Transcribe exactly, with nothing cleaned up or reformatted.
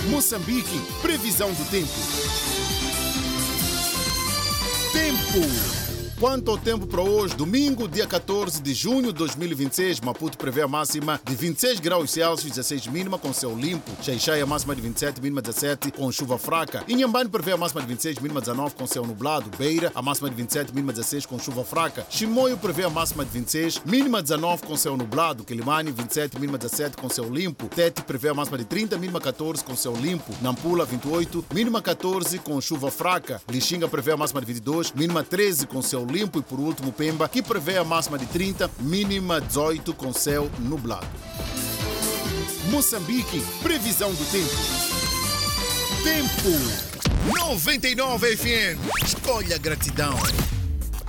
Moçambique, previsão do tempo. Tempo. Quanto ao tempo para hoje, domingo, dia catorze de junho de dois mil e vinte e seis, Maputo prevê a máxima de vinte e seis graus Celsius, dezesseis mínima com céu limpo. Xai-Xai a máxima de vinte e sete, mínima dezessete com chuva fraca. Inhambane prevê a máxima de vinte e seis, mínima dezanove com céu nublado. Beira a máxima de vinte e sete, mínima dezesseis com chuva fraca. Chimoio prevê a máxima de vinte e seis, mínima dezanove com céu nublado. Quilimane vinte e sete, mínima dezessete com céu limpo. Tete prevê a máxima de trinta, mínima catorze com céu limpo. Nampula vinte e oito, mínima catorze com chuva fraca. Lixinga prevê a máxima de vinte e dois, mínima treze com céu limpo. E por último, Pemba, que prevê a máxima de trinta, mínima dezoito com céu nublado. Moçambique, previsão do tempo. Tempo. noventa e nove F M. Escolha gratidão.